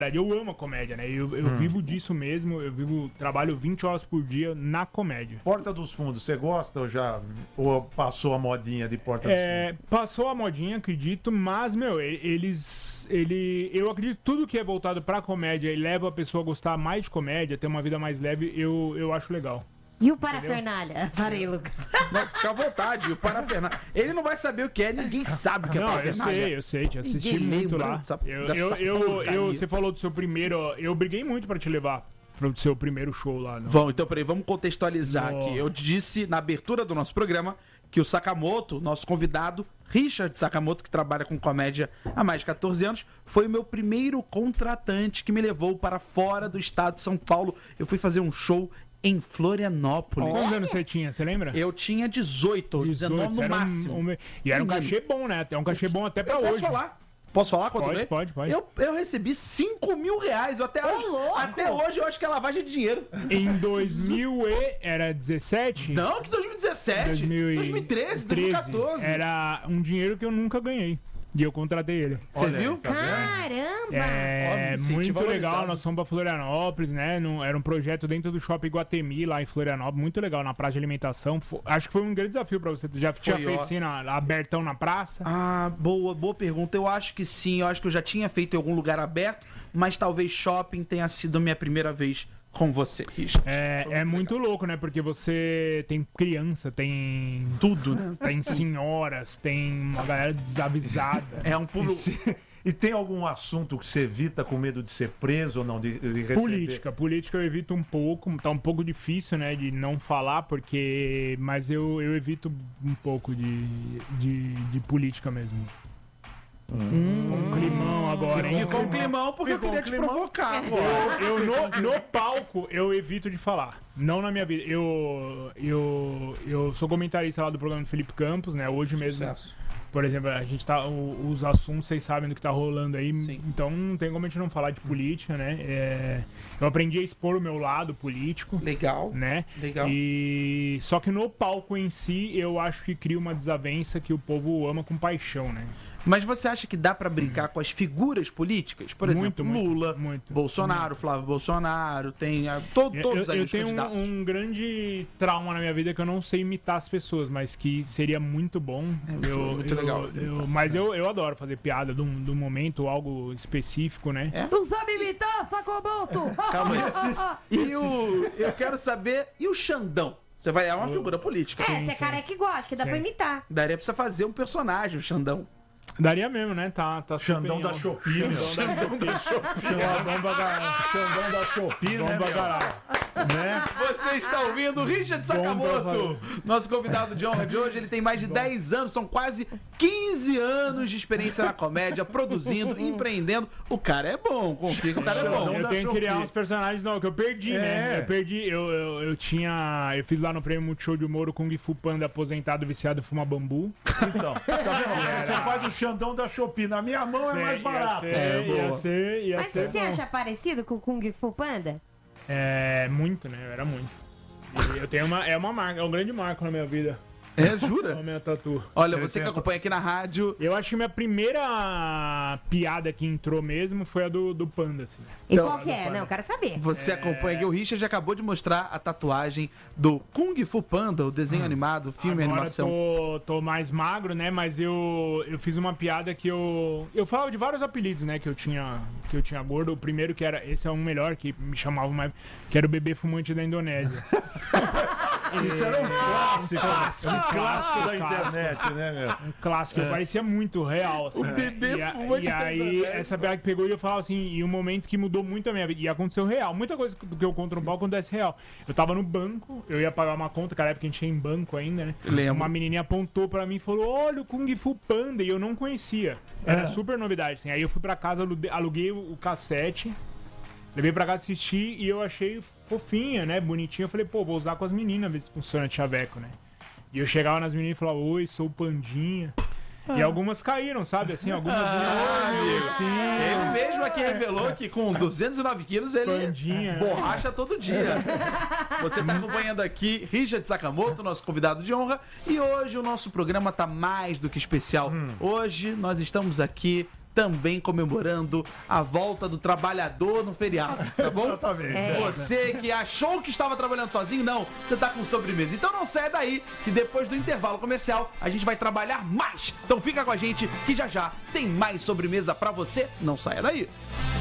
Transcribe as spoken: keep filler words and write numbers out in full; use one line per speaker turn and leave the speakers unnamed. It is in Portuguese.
Eu amo a comédia, né? Eu, eu hum. vivo disso mesmo, eu vivo, trabalho vinte horas por dia na comédia.
Porta dos Fundos, você gosta ou já ou passou a modinha de Porta
é,
dos Fundos?
Passou a modinha, acredito, mas, meu, eles... Ele, eu acredito que tudo que é voltado pra comédia e leva a pessoa a gostar mais de comédia, ter uma vida mais leve, eu, eu acho legal.
E o parafernália? Parei, Lucas.
Não, fica à vontade, o parafernália. Ele não vai saber o que é, ninguém sabe o que é
não,
parafernália.
Eu sei, eu sei, te assisti ninguém muito lá. Dessa, eu, dessa eu, eu, eu, você falou do seu primeiro, eu briguei muito pra te levar pro seu primeiro show lá. Não.
Vamos, então peraí, vamos contextualizar
no...
aqui. Eu disse na abertura do nosso programa que o Sakamoto, nosso convidado, Richard Sakamoto, que trabalha com comédia há mais de catorze anos, foi o meu primeiro contratante que me levou para fora do estado de São Paulo. Eu fui fazer um show em Florianópolis.
Quantos anos você tinha, você lembra?
Eu tinha dezoito, dezenove no máximo.
Um, um, e era um cachê bom, né? É um cachê bom até pra
eu
hoje.
Posso falar? Posso falar quanto
pode, pode, pode.
Eu, eu recebi cinco mil reais. Eu até, hoje, até hoje eu acho que é lavagem de dinheiro.
Em dois mil e... Era dezessete?
Não, que dois mil e dezessete. dois mil e treze, dois mil e quatorze.
Era um dinheiro que eu nunca ganhei. E eu contratei ele.
Você viu?
Tá Caramba!
É, Ó, muito legal. Nós fomos pra Florianópolis, né? Num, era um projeto dentro do Shopping Guatemi, lá em Florianópolis. Muito legal, na praça de alimentação. Foi, acho que foi um grande desafio pra você. Já foi, tinha feito ó. assim, na, abertão na praça?
Ah, boa, boa pergunta. Eu acho que sim. Eu acho que eu já tinha feito em algum lugar aberto, mas talvez shopping tenha sido a minha primeira vez com você, Richard.
É, é muito louco, né? Porque você tem criança, tem tudo, né? Tem senhoras, tem uma galera desavisada.
É um pulo...
E tem algum assunto que você evita com medo de ser preso ou não, de, de receber?
Política. Política eu evito um pouco. Tá um pouco difícil, né, de não falar, porque... Mas eu, eu evito um pouco de, de, de política mesmo. Hum. Com climão agora, hein?
Ficou um climão porque Ficou eu queria um te climão. provocar.
Eu, eu no, no palco, eu evito de falar. Não na minha vida. Eu, eu, eu sou comentarista lá do programa do Felipe Campos, né? Hoje mesmo.
Sucesso.
Por exemplo, a gente tá. O, os assuntos, vocês sabem do que tá rolando aí.
Sim.
Então não tem como a gente não falar de política, né? É, eu aprendi a expor o meu lado político.
Legal.
Né?
Legal.
E só que no palco em si, eu acho que cria uma desavença que o povo ama com paixão, né?
Mas você acha que dá pra brincar com as figuras políticas? Por exemplo,
muito,
Lula,
muito, muito,
Bolsonaro,
muito.
Flávio Bolsonaro, tem a, to, todos
eu, eu,
os
eu tenho
candidatos.
um, um grande trauma na minha vida que eu não sei imitar as pessoas, mas que seria muito bom.
É muito,
eu,
muito
eu,
legal.
Eu, mas eu, eu adoro fazer piada do, do momento, algo específico, né?
É?
Não sabe imitar, Sakamoto!
Calma aí. E o, eu quero saber, e o Xandão? Você vai, é uma figura política.
É, você é cara que gosta, que dá sim. pra imitar.
Daria pra você fazer um personagem, o Xandão.
Daria mesmo, né? Tá, tá
Xandão da Shopee.
Xandão da Shopee.
Xandão da Shopee, né,
né? Você está ouvindo o Richard Sakamoto, nosso convidado de honra de hoje. Ele tem mais de dez anos, são quase quinze anos de experiência na comédia, produzindo, empreendendo. O cara é bom, confia que o cara é bom.
Eu tenho que criar uns personagens não, que eu perdi,
é.
né? Eu perdi, eu, eu, eu tinha... Eu fiz lá no Prêmio Multishow de Humor o Kung Fu Panda aposentado, viciado em fumar bambu.
Então, tá vendo? Você faz o Xandão da Shopee. Na minha mão é mais barato.
Ia ser, é, ia boa. Ser, ia
Mas
ser
você
bom.
acha parecido com o Kung Fu Panda?
É, muito, né? Eu era muito. E eu tenho uma... É uma marca, é um grande marco na minha vida.
É, jura?
A minha tatu.
Olha, você que acompanha aqui na rádio...
Eu acho que minha primeira piada que entrou mesmo foi a do, do Panda, assim.
E então, qual que é? Não, eu quero saber.
Você
é...
acompanha aqui, o Richard já acabou de mostrar a tatuagem do Kung Fu Panda, o desenho hum. animado, filme e animação.
Agora tô, tô mais magro, né, mas eu, eu fiz uma piada que eu... Eu falava de vários apelidos, né, que eu tinha, que eu tinha gordo. O primeiro que era... Esse é um melhor, que me chamavam mais... Que era o bebê fumante da Indonésia.
Isso era um clássico.
clássico.
Um clássico da
clássico.
internet, né, meu?
Um clássico, é. Parecia muito real, assim.
O bebê
e,
fumante
e aí, essa piada que pegou e eu falava assim, e um momento que mudou muito a minha vida, e aconteceu real. Muita coisa que eu conto no palco acontece real. Eu tava no banco, eu ia pagar uma conta, naquela época a gente ia em banco ainda, né?
Lembro.
Uma menininha apontou pra mim e falou, olha o Kung Fu Panda, e eu não conhecia. Era é. super novidade, assim. Aí eu fui pra casa, aluguei o cassete, levei pra casa assistir e eu achei fofinha, né? Bonitinha. Eu falei, pô, vou usar com as meninas, ver se funciona de chaveco, né? E eu chegava nas meninas e falava, oi, sou o Pandinha. Ah. E algumas caíram, sabe? Assim, algumas...
Ah, assim. Ele mesmo aqui revelou que com duzentos e nove quilos ele
Pandinha.
borracha todo dia. Você está acompanhando aqui Richard Sakamoto, nosso convidado de honra. E hoje o nosso programa tá mais do que especial. Hum. Hoje nós estamos aqui também comemorando a volta do trabalhador no feriado, tá bom?
Exatamente.
É.
Você que achou que estava trabalhando sozinho, não, você tá com sobremesa. Então não saia daí, que depois do intervalo comercial a gente vai trabalhar mais. Então fica com a gente que já já tem mais sobremesa pra você. Não saia daí.